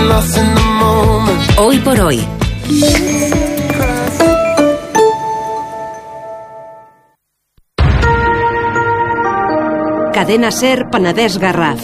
lost in the moment. Hoy por hoy. Cadena SER Penedès Garraf.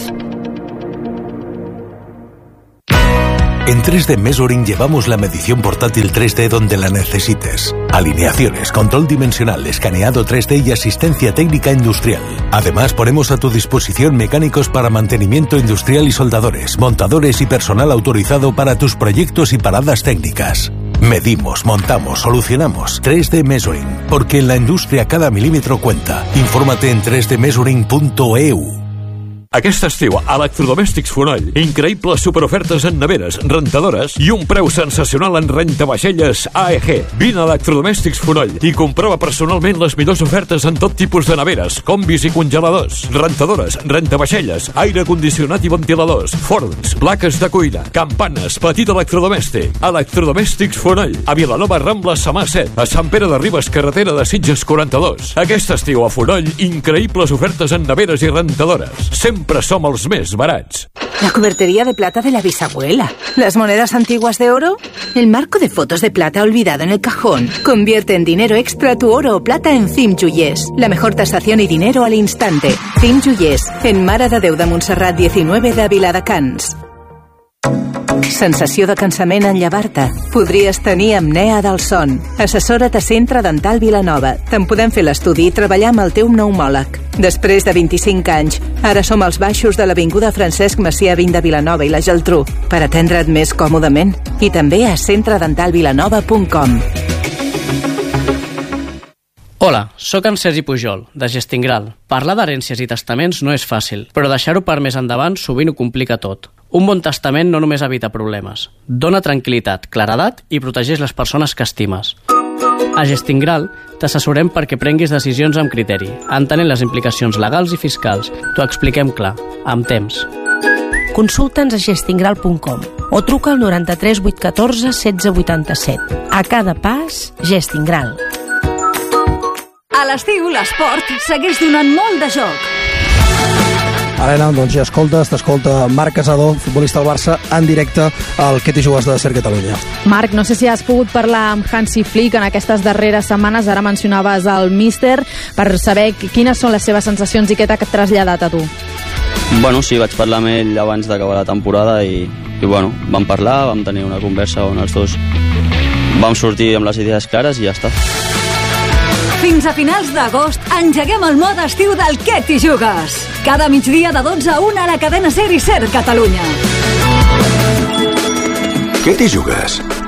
En 3D Measuring llevamos la medición portátil 3D donde la necesites. Alineaciones, control dimensional, escaneado 3D y asistencia técnica industrial. Además, ponemos a tu disposición mecánicos para mantenimiento industrial y soldadores, montadores y personal autorizado para tus proyectos y paradas técnicas. Medimos, montamos, solucionamos. 3D Measuring, porque en la industria cada milímetro cuenta. Infórmate en 3dmeasuring.eu. Aquest estiu, Electrodomèstics Fonoll. Increïbles superofertes en neveres, rentadores i un preu sensacional en rentavaixelles AEG. Vine a Electrodomèstics Fonoll i comprova personalment les millors ofertes en tot tipus de neveres, combis i congeladors, rentadores, rentavaixelles, aire condicionat i ventiladors, forns, plaques de cuina, campanes, petit electrodomèstic. Electrodomèstics Fonoll. A Vilanova, Rambla, Samà 7. A Sant Pere de Ribes, carretera de Sitges 42. Aquest estiu a Fonoll, increïbles ofertes en neveres i rentadores. Sempre som els més barats. La cubertería de plata de la bisabuela. ¿Las monedas antiguas de oro? ¿El marco de fotos de plata olvidado en el cajón? Convierte en dinero extra tu oro o plata en Cim Joiers. La mejor tasación y dinero al instante. Cim Joiers, en Mare de Déu de Montserrat 19 de Viladecans. Sensació de cansament en llevar-te? Podries tenir apnea del son. Assessora't a Centre Dental Vilanova. Te'n podem fer l'estudi i treballar amb el teu pneumòleg. Després de 25 anys, ara som als baixos de l'Avinguda Francesc Macià 20 de Vilanova i la Geltrú, per atendre't més còmodament. I també a centredentalvilanova.com. Hola, sóc en Sergi Pujol, de Gestingral. Parlar d'herències i testaments no és fàcil, però deixar-ho per més endavant sovint ho complica tot. Un bon testament no només evita problemes, dona tranquil·litat, claredat i protegeix les persones que estimes. A Gestingral t'assessorem perquè prenguis decisions amb criteri, entenent les implicacions legals i fiscals. T'ho expliquem clar, amb temps. Consulta'ns a gestingral.com o truca al 93 814 1687. A cada pas, Gestingral. A l'estiu, l'esport segueix donant molt de joc. Helena, doncs ja t'escolta Marc Casado, futbolista del Barça, en directe al Què t'hi jugues de SER Catalunya. Marc, no sé si has pogut parlar amb Hansi Flick en aquestes darreres setmanes, ara mencionaves el míster, per saber quines són les seves sensacions i què t'ha traslladat a tu. Bueno, sí, vaig parlar amb ell abans d'acabar la temporada i bueno, vam parlar, vam tenir una conversa on els dos vam sortir amb les idees clares i ja està. Fins a finals d'agost engeguem el mode estiu del Què t'hi jugues. Cada migdia de 12 a 1 a la cadena SER i SER Catalunya. Què t'hi jugues?